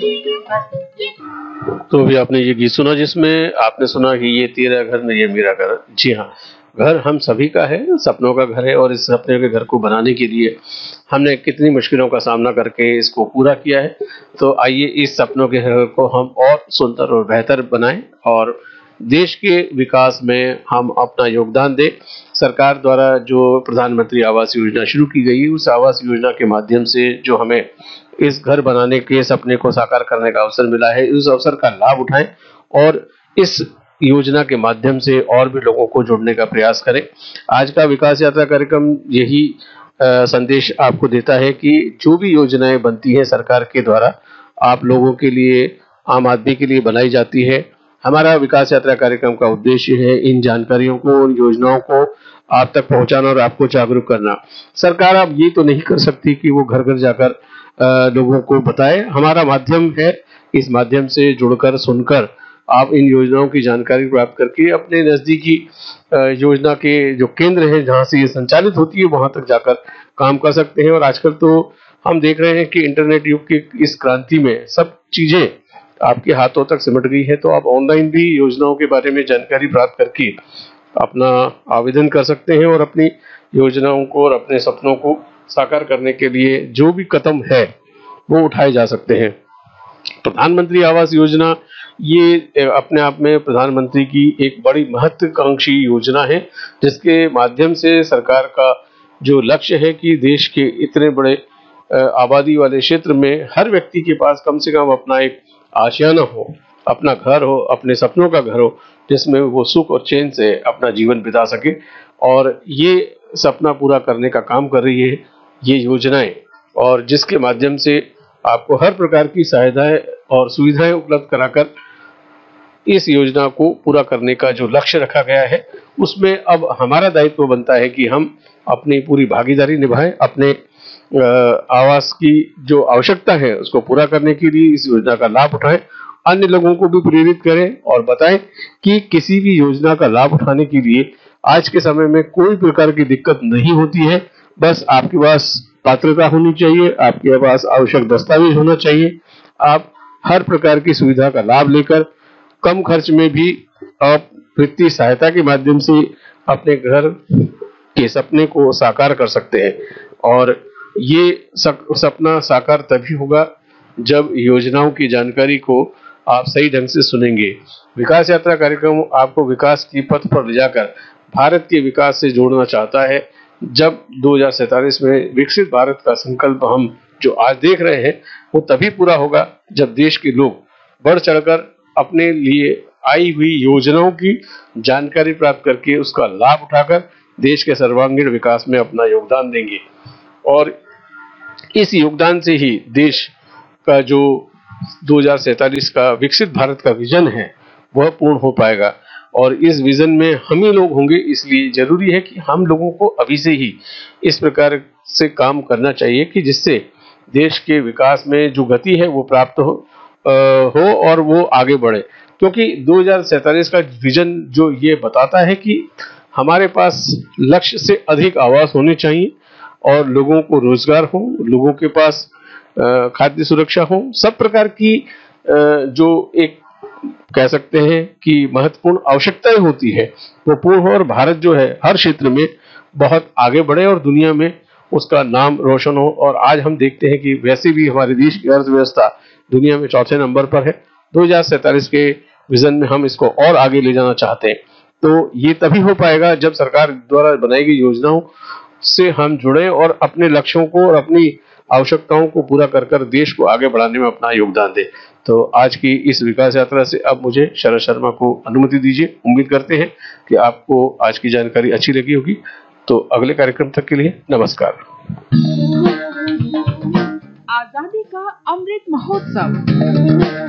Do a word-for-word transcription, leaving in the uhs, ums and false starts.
तो अभी आपने ये गीत सुना जिसमें आपने सुना कि ये तेरा घर नहीं ये मेरा घर। जी हाँ, घर हम सभी का है, सपनों का घर है और इस सपने के घर को बनाने के लिए हमने कितनी मुश्किलों का सामना करके इसको पूरा किया है। तो आइए इस सपनों के घर को हम और सुंदर और बेहतर बनाएं और देश के विकास में हम अपना योगदान दें। सरकार द्वारा जो प्रधानमंत्री आवास योजना शुरू की गई है, उस आवास योजना के माध्यम से जो हमें इस घर बनाने के सपने को साकार करने का अवसर मिला है, उस अवसर का लाभ उठाएं और इस योजना के माध्यम से और भी लोगों को जोड़ने का प्रयास करें। आज का विकास यात्रा कार्यक्रम यही अ, संदेश आपको देता है कि जो भी योजनाएं बनती हैं सरकार के द्वारा, आप लोगों के लिए, आम आदमी के लिए बनाई जाती है। हमारा विकास यात्रा कार्यक्रम का उद्देश्य है इन जानकारियों को, उन योजनाओं को आप तक पहुंचाना और आपको जागरूक करना। सरकार अब ये तो नहीं कर सकती कि वो घर घर जाकर अ, लोगों को बताए। हमारा माध्यम है, इस माध्यम से जुड़कर सुनकर आप इन योजनाओं की जानकारी प्राप्त करके अपने नजदीकी अ, योजना के जो केंद्र हैं जहां से ये संचालित होती है वहां तक जाकर काम कर सकते हैं। और आजकल तो हम देख रहे हैं कि इंटरनेट युग की इस क्रांति में सब चीजें आपके हाथों तक सिमट गई है, तो आप ऑनलाइन भी योजनाओं के बारे में जानकारी प्राप्त करके अपना आवेदन कर सकते हैं और अपनी योजनाओं को और अपने सपनों को साकार करने के लिए जो भी कदम है वो उठाए जा सकते हैं। प्रधानमंत्री आवास योजना ये अपने आप में प्रधानमंत्री की एक बड़ी महत्वाकांक्षी योजना है, जिसके माध्यम से सरकार का जो लक्ष्य है कि देश के इतने बड़े अ, आबादी वाले क्षेत्र में हर व्यक्ति के पास कम से कम अपना एक आशियाना हो, अपना घर हो, अपने सपनों का घर हो, जिसमें वो सुख और चैन से अपना जीवन बिता सके। और ये सपना पूरा करने का काम कर रही है ये योजनाएं, और जिसके माध्यम से आपको हर प्रकार की सहायताएं और सुविधाएं उपलब्ध कराकर इस योजना को पूरा करने का जो लक्ष्य रखा गया है, उसमें अब हमारा दायित्व बनता है कि हम अपनी पूरी भागीदारी निभाएं, अपने अ, आवास की जो आवश्यकता है उसको पूरा करने के लिए इस योजना का लाभ उठाएं, अन्य लोगों को भी प्रेरित करें और बताएं कि किसी भी योजना का लाभ उठाने के लिए आज के समय में कोई प्रकार की दिक्कत नहीं होती है। बस आपके पास पात्रता होनी चाहिए, आपके पास आवश्यक दस्तावेज होना चाहिए। आप हर प्रकार की सुविधा का लाभ लेकर कम खर्च में भी आप वित्तीय सहायता के माध्यम से अपने घर के सपने को साकार कर सकते हैं। और ये सपना साकार तभी होगा जब योजनाओं की जानकारी को आप सही ढंग से सुनेंगे। विकास यात्रा कार्यक्रम आपको विकास की पथ पर ले जाकर भारत के विकास से जोड़ना चाहता है। जब दो हज़ार सैंतालीस में विकसित भारत का संकल्प हम जो आज देख रहे हैं वो तभी पूरा होगा जब देश के लोग बढ़ चढ़कर अपने लिए आई हुई योजनाओं की जानकारी प्राप्त करके उसका लाभ उठाकर देश के सर्वांगीण विकास में अपना योगदान देंगे। और इस योगदान से ही देश का जो दो हज़ार सैंतालीस का विकसित भारत का विजन है वह पूर्ण हो पाएगा। और इस विजन में हम ही लोग होंगे, इसलिए जरूरी है कि हम लोगों को अभी से ही इस प्रकार से काम करना चाहिए कि जिससे देश के विकास में जो गति है वो प्राप्त हो आ, हो और वो आगे बढ़े। क्योंकि दो हज़ार सैंतालीस का विजन जो ये बताता है कि हमारे पास लक्ष्य से अधिक आवास होने चाहिए और लोगों को रोजगार हो, लोगों के पास खाद्य सुरक्षा हो, सब प्रकार की जो एक कह सकते हैं कि महत्वपूर्ण आवश्यकताएं होती है वो पूर्ण हो और भारत जो है हर क्षेत्र में बहुत आगे बढ़े और दुनिया में उसका नाम रोशन हो। और आज हम देखते हैं कि वैसे भी हमारे देश की अर्थव्यवस्था दुनिया में चौथे नंबर पर है। दो हज़ार सैंतालीस के विजन में हम इसको और आगे ले जाना चाहते हैं, तो ये तभी हो पाएगा जब सरकार द्वारा बनाई गई योजनाओं से हम जुड़े और अपने लक्ष्यों को और अपनी आवश्यकताओं को पूरा कर कर देश को आगे बढ़ाने में अपना योगदान दें। तो आज की इस विकास यात्रा से अब मुझे शरद शर्मा को अनुमति दीजिए। उम्मीद करते हैं कि आपको आज की जानकारी अच्छी लगी होगी। तो अगले कार्यक्रम तक के लिए नमस्कार। आजादी का अमृत महोत्सव